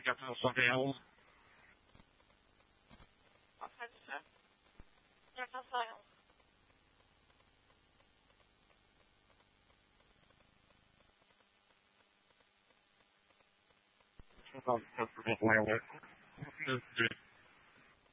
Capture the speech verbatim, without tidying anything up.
get to something else. Okay, sir. Yes, I'm fine. About the